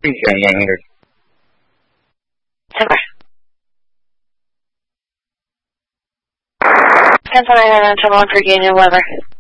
Eastern 900. Timber. 10-900 on 1 for Union Weather.